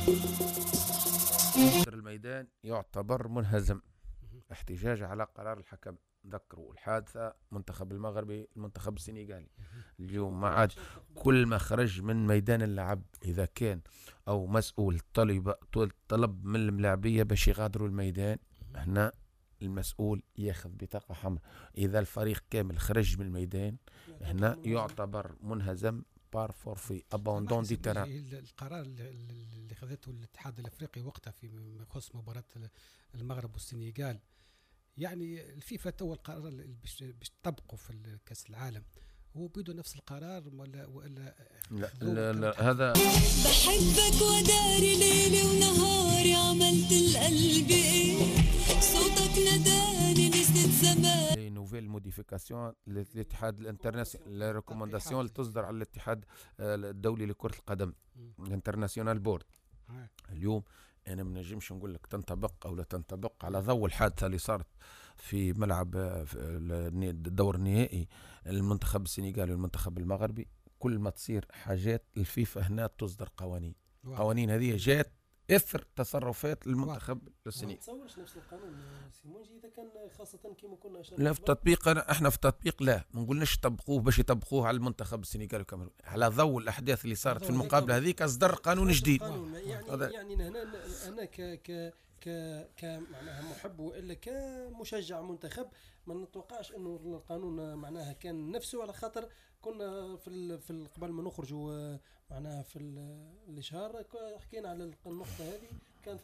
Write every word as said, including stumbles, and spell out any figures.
الميدان يعتبر منهزم احتجاج على قرار الحكم. ذكروا الحادثة منتخب المغربي المنتخب السنغالي اليوم ما عاد كل ما خرج من ميدان اللعب إذا كان أو مسؤول طلب طلب من الملاعبية باش يغادروا الميدان، هنا المسؤول ياخذ بطاقة حمراء. إذا الفريق كامل خرج من الميدان هنا يعتبر منهزم بار فورفي اباندون دي تيران. القرار اللي خذته الاتحاد الافريقي وقتها في يخص مباراة المغرب والسنغال، يعني الفيفا تو القرار اللي باش تطبقه في كأس العالم هو بيدو نفس القرار ولا ولا لا, لا, لا هذا بحبك وداري ليلي ونهاري عملت القلب ايه صوتك نداني نسيت زمان. لي نوفيل موديفيكاسيون للاتحاد الانترناسيونال، لا ريكومانداسيون اللي تصدر على الاتحاد الدولي لكرة القدم الانترناسيونال بورد. اليوم انا ما نجمش نقول لك تنطبق او لا تنطبق على ضوء الحادثه اللي صارت في ملعب الدور النهائي المنتخب السنغالي والمنتخب المغربي. كل ما تصير حاجات الفيفا هنا تصدر قوانين. واو. قوانين هذه جات اثر تصرفات المنتخب السنغالي. ما تصورش نفس القانون سيمونجي اذا كان خاصه كيما كنا لا في التطبيق احنا في التطبيق لا ما نقولناش طبقوه باش يطبقوه على المنتخب السنغالي وكاميرون على ضوء الاحداث اللي صارت في المقابله هذيك اصدر قانون جديد. يعني يعني هنا انا ك ك ك ك معناها محب والا كمشجع منتخب ما نتوقعش انه القانون معناها كان نفسه، على خاطر كنا في في قبل ما نخرجوا معناها في الاشهار حكينا على النقطه هذه